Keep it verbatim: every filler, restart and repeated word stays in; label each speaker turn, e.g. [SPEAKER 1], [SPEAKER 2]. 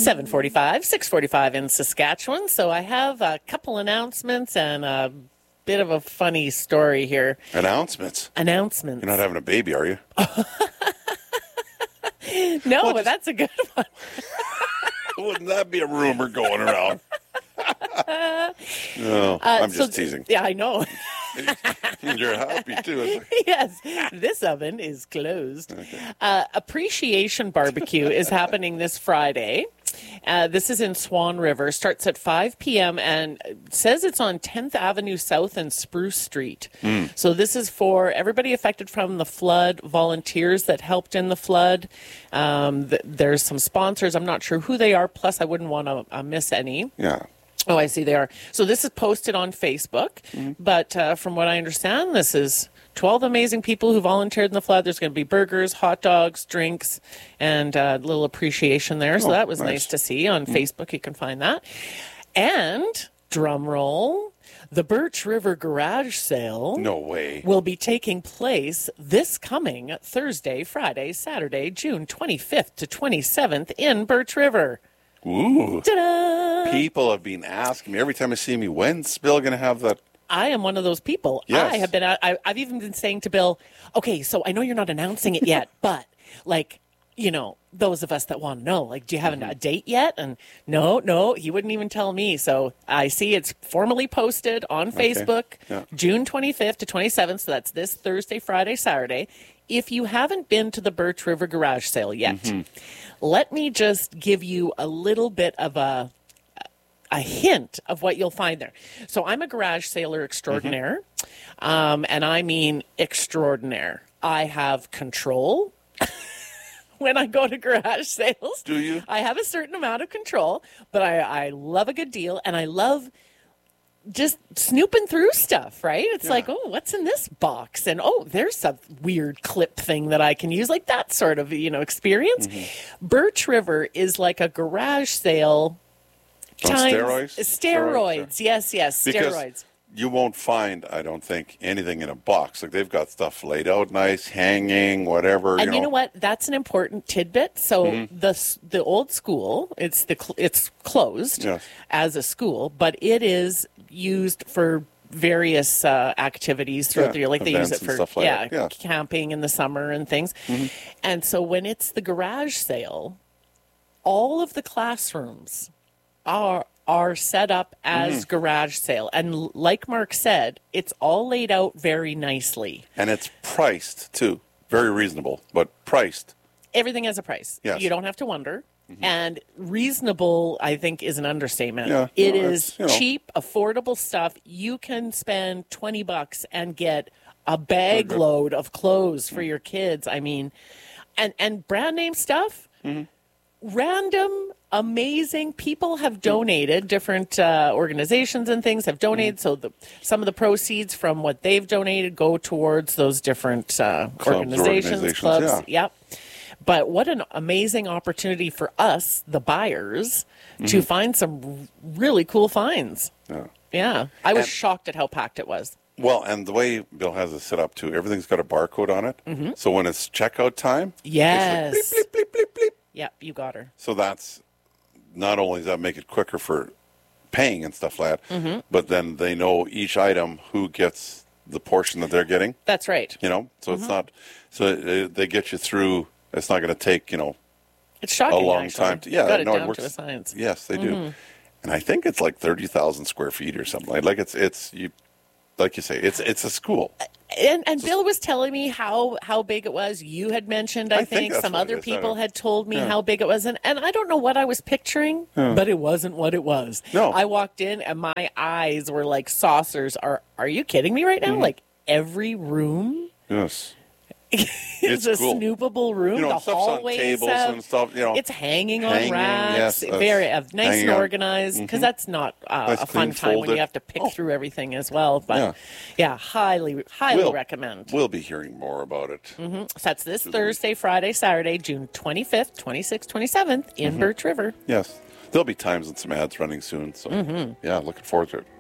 [SPEAKER 1] seven forty-five, six forty-five in Saskatchewan. So I have a couple announcements and a bit of a funny story here.
[SPEAKER 2] Announcements?
[SPEAKER 1] Announcements.
[SPEAKER 2] You're not having a baby, are you?
[SPEAKER 1] No,
[SPEAKER 2] Well,
[SPEAKER 1] but
[SPEAKER 2] just-
[SPEAKER 1] that's a good one.
[SPEAKER 2] Wouldn't that be a rumor going around? No,
[SPEAKER 1] Uh,
[SPEAKER 2] I'm
[SPEAKER 1] so-
[SPEAKER 2] just teasing.
[SPEAKER 1] Yeah, I know.
[SPEAKER 2] You're happy, too. It's like,
[SPEAKER 1] Yes, this oven is closed. Uh, Appreciation Barbecue is happening this Friday. Uh, this is in Swan River. Starts at five p.m. and says it's on tenth Avenue South and Spruce Street. So this is for everybody affected from the flood, volunteers that helped in the flood. Um, th- there's some sponsors. I'm not sure who they are. Plus, I wouldn't want to uh, miss any.
[SPEAKER 2] yeah.
[SPEAKER 1] Oh, I see they are. So this is posted on Facebook, but uh, from what I understand, this is twelve amazing people who volunteered in the flood. There's going to be burgers, hot dogs, drinks, and a little appreciation there. So
[SPEAKER 2] Oh,
[SPEAKER 1] that was
[SPEAKER 2] nice.
[SPEAKER 1] nice to see. On Facebook, you can find that. And, drum roll, the Birch River Garage Sale
[SPEAKER 2] No way.
[SPEAKER 1] will be taking place this coming Thursday, Friday, Saturday, June twenty-fifth to twenty-seventh in Birch River.
[SPEAKER 2] Ooh.
[SPEAKER 1] Ta-da!
[SPEAKER 2] People have been asking me every time they see me, when's Bill going to have that?
[SPEAKER 1] I am one of those people.
[SPEAKER 2] Yes.
[SPEAKER 1] I have been. I, I've even been saying to Bill, "Okay, so I know you're not announcing it yet, but like, you know, those of us that want to know, like, do you have
[SPEAKER 2] Mm-hmm.
[SPEAKER 1] a date yet?" And no, no, he wouldn't even tell me. So I see it's formally posted on Facebook,
[SPEAKER 2] Yeah.
[SPEAKER 1] June twenty-fifth to twenty-seventh. So that's this Thursday, Friday, Saturday. If you haven't been to the Birch River Garage Sale yet,
[SPEAKER 2] Mm-hmm.
[SPEAKER 1] let me just give you a little bit of a a hint of what you'll find there. So I'm a garage sailor extraordinaire, um, and I mean extraordinaire. I have control when I go to garage sales.
[SPEAKER 2] Do you?
[SPEAKER 1] I have a certain amount of control, but I, I love a good deal, and I love just snooping through stuff, right? It's
[SPEAKER 2] Yeah.
[SPEAKER 1] like, oh, what's in this box? And oh, there's a weird clip thing that I can use, like that sort of, you know, experience.
[SPEAKER 2] Mm-hmm.
[SPEAKER 1] Birch River is like a garage sale
[SPEAKER 2] On
[SPEAKER 1] times-
[SPEAKER 2] steroids?
[SPEAKER 1] Steroids, yes, yes,
[SPEAKER 2] Because
[SPEAKER 1] steroids.
[SPEAKER 2] you won't find, I don't think, anything in a box. Like they've got stuff laid out nice, hanging, whatever.
[SPEAKER 1] And you know what? That's an important tidbit. So
[SPEAKER 2] Mm-hmm.
[SPEAKER 1] the s- the old school, it's the cl- it's closed
[SPEAKER 2] Yes.
[SPEAKER 1] as a school, but it is used for various uh, activities throughout
[SPEAKER 2] Yeah,
[SPEAKER 1] the year. Like they use
[SPEAKER 2] events
[SPEAKER 1] it
[SPEAKER 2] and
[SPEAKER 1] for
[SPEAKER 2] stuff like
[SPEAKER 1] yeah,
[SPEAKER 2] that. Yeah.
[SPEAKER 1] camping in the summer and things.
[SPEAKER 2] Mm-hmm.
[SPEAKER 1] And so when it's the garage sale, all of the classrooms are are set up as
[SPEAKER 2] Mm-hmm.
[SPEAKER 1] garage sale, and l- like Mark said, it's all laid out very nicely.
[SPEAKER 2] And it's priced, too. Very reasonable, but priced.
[SPEAKER 1] Everything has a price.
[SPEAKER 2] Yes.
[SPEAKER 1] You don't have to wonder. And reasonable, I think, is an understatement.
[SPEAKER 2] Yeah,
[SPEAKER 1] It
[SPEAKER 2] no,
[SPEAKER 1] is
[SPEAKER 2] it's, you know.
[SPEAKER 1] cheap, affordable stuff. You can spend twenty bucks and get a bag load of clothes for your kids. I mean, and, and brand name stuff, random, amazing people have donated. Different uh, organizations and things have donated. So the, some of the proceeds from what they've donated go towards those different uh,
[SPEAKER 2] Clubs,
[SPEAKER 1] organizations,
[SPEAKER 2] organizations,
[SPEAKER 1] clubs.
[SPEAKER 2] yeah.
[SPEAKER 1] Yep. But what an amazing opportunity for us, the buyers, to find some r- really cool finds.
[SPEAKER 2] Yeah.
[SPEAKER 1] Yeah. I was
[SPEAKER 2] And-
[SPEAKER 1] shocked at how packed it was.
[SPEAKER 2] Well, and the way Bill has it set up, too, everything's got a barcode on it. Mm-hmm. So when it's checkout time,
[SPEAKER 1] Yes.
[SPEAKER 2] it's like bleep, bleep, bleep, bleep, bleep.
[SPEAKER 1] Yep, you got her.
[SPEAKER 2] So that's not only does that make it quicker for paying and stuff like that,
[SPEAKER 1] Mm-hmm.
[SPEAKER 2] but then they know each item who gets the portion that they're getting.
[SPEAKER 1] That's right.
[SPEAKER 2] You know, so
[SPEAKER 1] Mm-hmm.
[SPEAKER 2] it's not so uh, they get you through. It's not going to take you know
[SPEAKER 1] It's shocking.
[SPEAKER 2] a long
[SPEAKER 1] actually.
[SPEAKER 2] time. To, yeah,
[SPEAKER 1] got it
[SPEAKER 2] no,
[SPEAKER 1] down
[SPEAKER 2] it works.
[SPEAKER 1] to a science.
[SPEAKER 2] Yes, they
[SPEAKER 1] Mm-hmm.
[SPEAKER 2] do. And I think it's like thirty thousand square feet or something. Like, like it's it's you, like you say, it's it's a school.
[SPEAKER 1] And and Bill was telling me how, how big it was. You had mentioned, I,
[SPEAKER 2] I think
[SPEAKER 1] think,
[SPEAKER 2] that's
[SPEAKER 1] some
[SPEAKER 2] what it
[SPEAKER 1] other
[SPEAKER 2] is. I
[SPEAKER 1] people
[SPEAKER 2] don't-
[SPEAKER 1] had told me
[SPEAKER 2] Yeah.
[SPEAKER 1] how big it was. And, and I don't know what I was picturing, but it wasn't what it was.
[SPEAKER 2] No.
[SPEAKER 1] I walked in and my eyes were like saucers. Are Are you kidding me right now?
[SPEAKER 2] Mm-hmm.
[SPEAKER 1] Like every room
[SPEAKER 2] Yes.
[SPEAKER 1] is
[SPEAKER 2] It's
[SPEAKER 1] a
[SPEAKER 2] cool.
[SPEAKER 1] snoopable room.
[SPEAKER 2] You know,
[SPEAKER 1] the
[SPEAKER 2] stuff's on
[SPEAKER 1] hallways
[SPEAKER 2] tables
[SPEAKER 1] have-
[SPEAKER 2] and stuff, you know.
[SPEAKER 1] It's hanging on
[SPEAKER 2] Hanging,
[SPEAKER 1] racks,
[SPEAKER 2] yes, that's
[SPEAKER 1] very uh, nice
[SPEAKER 2] hanging
[SPEAKER 1] and
[SPEAKER 2] on-
[SPEAKER 1] organized. Because that's not uh,
[SPEAKER 2] Nice,
[SPEAKER 1] a fun
[SPEAKER 2] clean,
[SPEAKER 1] time when
[SPEAKER 2] folded.
[SPEAKER 1] you have to pick
[SPEAKER 2] Oh.
[SPEAKER 1] through everything as well. But
[SPEAKER 2] Yeah.
[SPEAKER 1] yeah, highly, highly
[SPEAKER 2] We'll-
[SPEAKER 1] recommend.
[SPEAKER 2] We'll be hearing more about it.
[SPEAKER 1] So that's this Thursday, Friday, Saturday, June twenty-fifth, twenty-sixth, twenty-seventh in
[SPEAKER 2] Mm-hmm.
[SPEAKER 1] Birch River.
[SPEAKER 2] Yes. There'll be times and some ads running soon. So,
[SPEAKER 1] Mm-hmm.
[SPEAKER 2] yeah, looking forward to it.